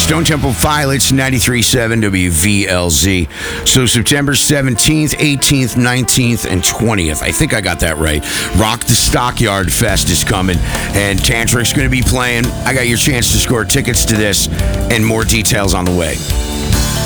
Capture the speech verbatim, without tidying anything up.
Stone Temple Pilots, ninety-three point seven W V L Z. So September seventeenth, eighteenth, nineteenth, and twentieth. I think I got that right. Rock the Stockyard Fest is coming, and Tantric's going to be playing. I got your chance to score tickets to this and more details on the way.